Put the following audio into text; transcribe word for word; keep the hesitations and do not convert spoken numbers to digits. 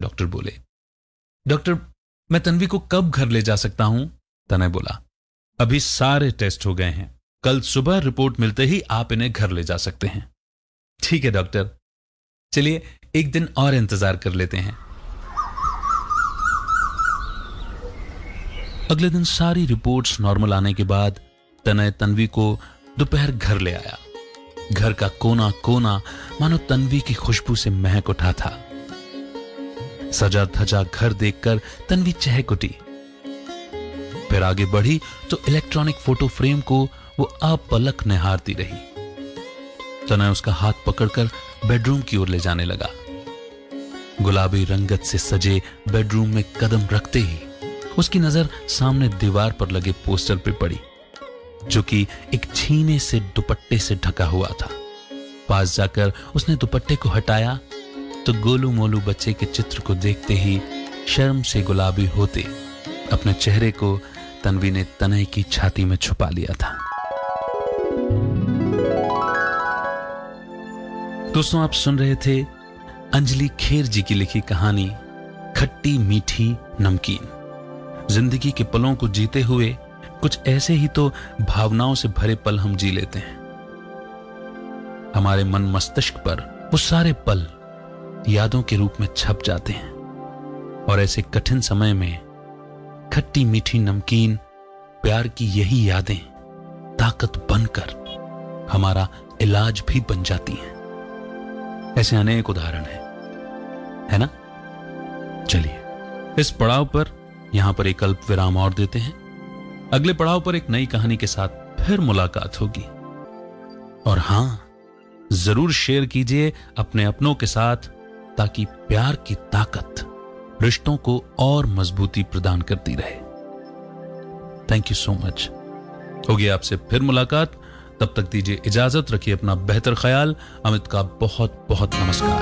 Doctor बोले। Doctor, मैं तन्वी को कब घर ले जा सकता हूं? तनय बोला, अभी सारे टेस्ट हो गए हैं, कल सुबह रिपोर्ट मिलते ही आप इन्हें घर ले जा सकते हैं। ठीक है डॉक्टर, चलिए एक दिन और इंतजार कर लेते हैं। अगले दिन सारी रिपोर्ट्स नॉर्मल आने के बाद तनय तन्वी को दोपहर घर ले आया। घर का कोना कोना मानो तन्वी की खुशबू से महक उठा था। सजा धजा घर देखकर तन्वी चहक उठी। फिर आगे बढ़ी तो इलेक्ट्रॉनिक फोटो फ्रेम को वो अपलक निहारती रही। तनय उसका हाथ पकड़कर बेडरूम की ओर ले जाने लगा। गुलाबी रंगत से सजे बेडरूम में कदम रखते ही उसकी नजर सामने दीवार पर लगे पोस्टर पे पड़ी, जो कि एक छीने से दुपट्टे से ढका हुआ था। पास जाकर उसने दुपट्टे को हटाया तो गोलू मोलू बच्चे के चित्र को देखते ही शर्म से गुलाबी होते अपने चेहरे को तन्वी ने तनय की छाती में छुपा लिया था। दोस्तों, आप सुन रहे थे अंजलि खेर जी की लिखी कहानी खट्टी मीठी नमकीन। जिंदगी के पलों को जीते हुए कुछ ऐसे ही तो भावनाओं से भरे पल हम जी लेते हैं। हमारे मन मस्तिष्क पर वो सारे पल यादों के रूप में छप जाते हैं और ऐसे कठिन समय में खट्टी मीठी नमकीन प्यार की यही यादें ताकत बनकर हमारा इलाज भी बन जाती हैं। ऐसे अनेक उदाहरण हैं, है ना? चलिए इस पड़ाव पर यहां पर एक अल्प विराम और देते हैं। अगले पड़ाव पर एक नई कहानी के साथ फिर मुलाकात होगी। और हां, जरूर शेयर कीजिए अपने अपनों के साथ, ताकि प्यार की ताकत रिश्तों को और मजबूती प्रदान करती रहे। Thank you so much. होगी आपसे फिर मुलाकात, तब तक दीजिए इजाजत, रखिए अपना बेहतर ख्याल। अमित का बहुत बहुत नमस्कार।